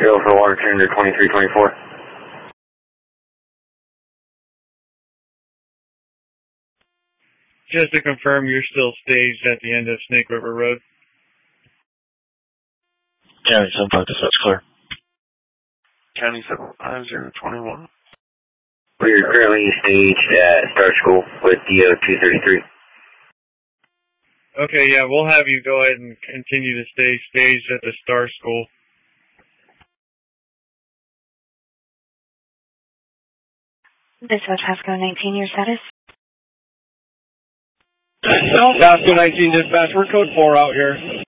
Zero for water tender 2324. Just to confirm, you're still staged at the end of Snake River Road. County 75, that's clear. County 75021. We are currently staged at Star School with DO 233. Okay, yeah, we'll have you go ahead and continue to stay staged at the Star School. This was Pasco 19, your status? Pasco 19 dispatch, we're code 4 out here.